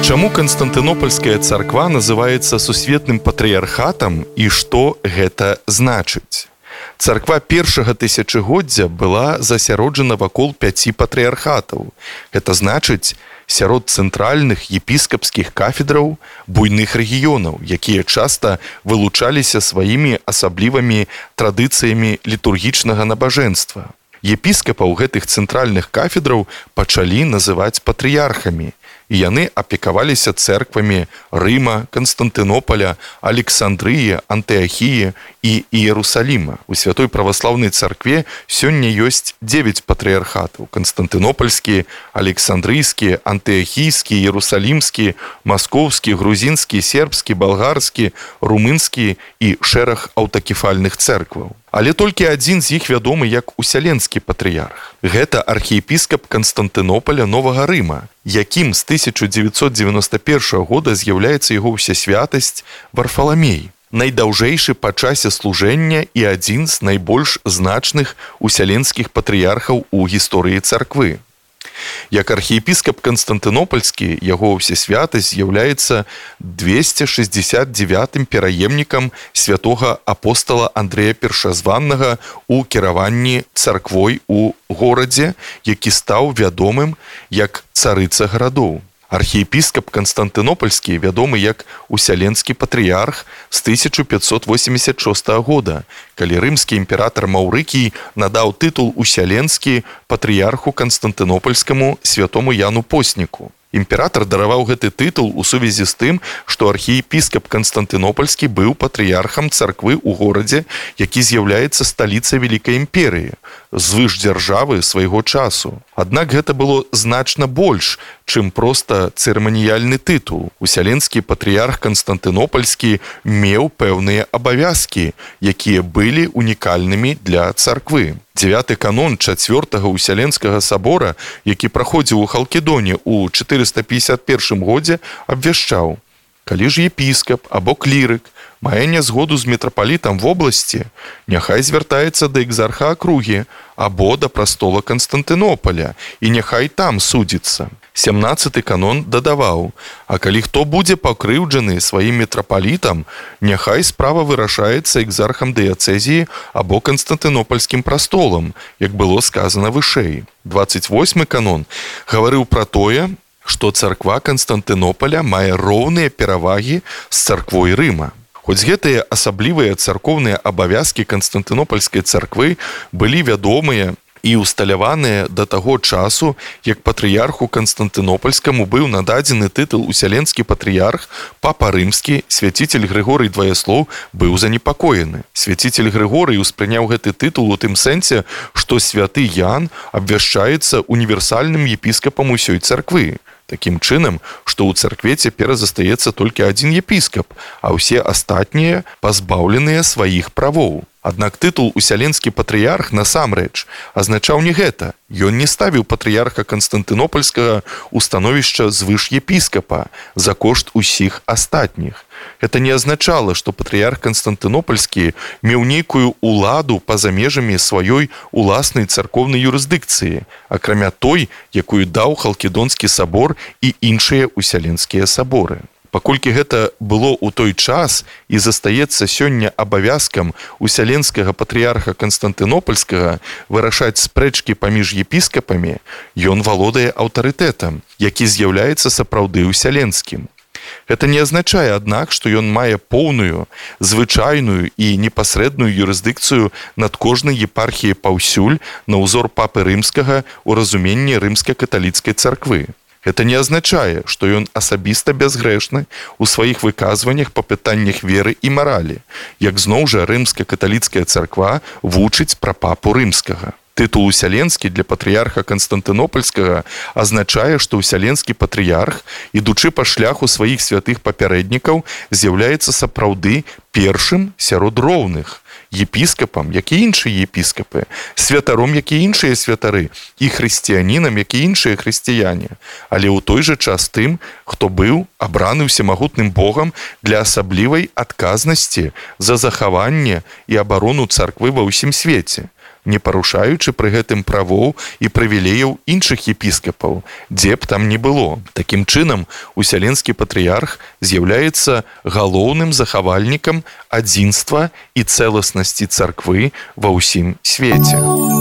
Чаму Канстантынопольская царква называецца сусветным патрыярхатам і што гэта значыць? Царква першага тысячагоддзя была засяроджана вакол 5 патрыярхатаў. Гэта значыць, сярод цэнтральных епіскапскіх кафедраў буйных рэгіёнаў, якія часта вылучаліся сваімі асаблівымі традыцыямі літургічнага набажэнства. Епіскапаў гэтых цэнтральных кафедраў пачалі называць патрыярхамі, і яны апекаваліся цэрквамі Рыма, Канстантынополя, Александрыі, Антыахіі і Іерусаліма. У святой праваслаўнай царкве сёння ёсць 9 патрыярхатаў: Канстантынопольскі, Александрыйскі, Антыахійскі, Іерусалімскі, Маскоўскі, грузінскі, сербскі, балгарскі, румынскі і шэраг аўтакефальных цэркваў. Але толькі адзін з іх вядомы як Усяленскі патрыярх. Гэта архіепіскап Канстантынополя Новага Рыма, якім з 1991 года з'яўляецца яго ўсясвятасць Варфаламей, найдаўжэйшы па часе служэння і адзін з найбольш значных усяленскіх патрыярхаў у гісторыі царквы. Як архіепіскап Канстантынопольскі, яго ўсясвятасць з'яўляецца 269-м пераемнікам святога апостала Андрэя Першазваннага у кіраванні царквой у горадзе, які стаў вядомым як царыца гарадоў. Архіепіскап Канстантынопольскі вядомы як Усяленскі патрыярх з 1586 года, калі рымскі імператар Маўрыкій надаў тытул Усяленскі патрыярху Канстантынопольскаму святому Яну Постніку. Імператар дараваў гэты тытул у сувязі з тым, што архіепіскап Канстантынопольскі быў патрыярхам царквы ў горадзе, які з'яўляецца сталіцай Вялікай імперыі, звышдзяржавы свайго часу. Аднак гэта было значна больш, чым проста цырыманіяльны тытул. Усяленскі патрыярх Канстантынопольскі меў пэўныя абавязкі, якія былі унікальнымі для царквы. 9-й канон 4-го Усяленскага сабора, які праходзіў у Халкідоне ў 451 годзе, абвяшчаў: калі ж епіскап або клірык мае нязгоду з мітрапалітам вобласці, няхай звяртаецца да экзарха акругі або да прастола Канстантынополя, і няхай там судзіцца. 17-й канон дадаваў: а калі хто будзе пакрыўджаны сваім мітрапалітам, няхай справа вырашаецца экзархам дыяцэзіі або Канстантынопольскім прастолам, як было сказана вышэй. 28-й канон гаварыў пра тое, што царква Канстантынополя мае роўныя перавагі з царквой Рыма. Хоць гэтыя асаблівыя царкоўныя абавязкі Канстантынопольскай царквы былі вядомыя і усталяваныя да таго часу, як патрыярху Канстантынопольскаму быў нададзены тытул Усяленскі патрыярх, папа рымскі, свяціцель Грыгорый Дваяслоў быў занепакоены. Свяціцель Грыгорый успрыняў гэты тытул у тым сэнсе, што святы Ян абвяшчаецца універсальным епіскапам усёй царквы. Такім чынам, што ў царкве цяпер застаецца толькі адзін епіскап, а ўсе астатнія пазбаўленыя сваіх правоў. Аднак тытул Усяленскі патрыярх насамрэч азначаў не гэта. Ён не ставіў патрыярха Канстантынопольскага ў становішча звыш епіскапа за кошт усіх астатніх. Гэта не азначала, што патрыярх Канстантынопольскі меў нейкую ўладу па-за межамі сваёй уласнай царкоўнай юрысдыкцыі, акрамя той, якую даў Халкідонскі сабор і іншыя усяленскія саборы. Паколькі гэта было ў той час і застаецца сёння абавязкам усяленскага патрыярха Канстантынопольскага вырашаць спрэчкі паміж епіскапамі, ён валодае аўтарытэтам, які з'яўляецца сапраўды усяленскім. Гэта не азначае, аднак, што ён мае поўную, звычайную і непасрэдную юрысдыкцыю над кожнай епархіяй паўсюль на ўзор папы рымскага ў разуменні рымска-каталіцкай царквы. Гэта не азначае, што ён асабіста бязгрэшны ў сваіх выказваннях па пытаннях веры і маралі, як зноў жа рымска-каталіцкая царква вучыць пра папу рымскага. Тытул Усяленскі для патрыярха Канстантынопольскага азначае, што Усяленскі патрыярх, ідучы па шляху сваіх святых папярэднікаў, з'яўляецца сапраўды першым сярод роўных, епіскапам, як і іншыя епіскапы, святаром, як і іншыя святары, і хрысціянінам, як і іншыя хрысціяне, але ў той жа час тым, хто быў абраны ўсемагутным Богам для асаблівай адказнасці за захаванне і абарону царквы ва ўсім свеце. не парушаючы пры гэтым правоў і прывілеяў іншых епіскапаў, дзе б там не было. Такім чынам, Уселенскі патрыярх з'яўляецца галоўным захавальнікам адзінства і цэласнасці царквы ва ўсім свеце.